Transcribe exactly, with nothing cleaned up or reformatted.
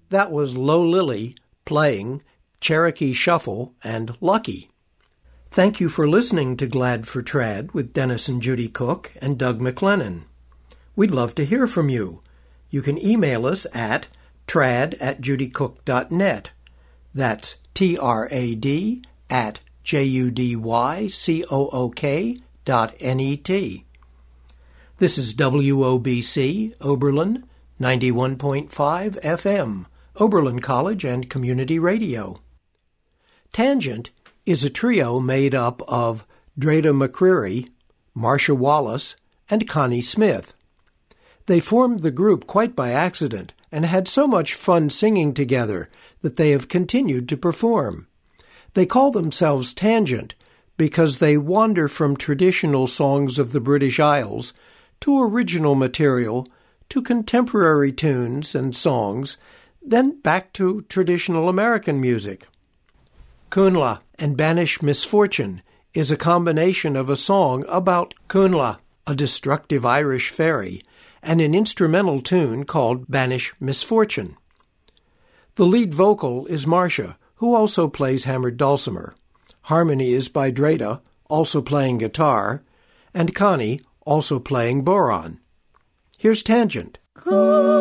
That was Low Lily playing Cherokee Shuffle and Lucky. Thank you for listening to Glad for Trad with Dennis and Judy Cook and Doug McLennan. We'd love to hear from you. You can email us at trad at judycook dot net. That's T R A D at J U D Y C O O K dot N E T. This is W O B C, Oberlin, ninety-one point five F M, Oberlin College and Community Radio. Tangent is a trio made up of Dreda McCreary, Marcia Wallace, and Connie Smith. They formed the group quite by accident and had so much fun singing together that they have continued to perform. They call themselves Tangent because they wander from traditional songs of the British Isles to original material, to contemporary tunes and songs, then back to traditional American music. Cúnla and Banish Misfortune is a combination of a song about Cúnla, a destructive Irish fairy, and an instrumental tune called Banish Misfortune. The lead vocal is Marcia, who also plays hammered dulcimer. Harmony is by Dreda, also playing guitar, and Connie, also playing boron. Here's Tangent.